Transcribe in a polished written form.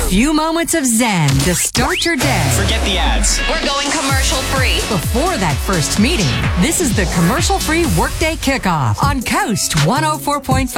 few moments of zen to start your day. Forget the ads. We're going commercial free. Before that first meeting, this is the commercial-free Workday Kickoff on Coast 104.5.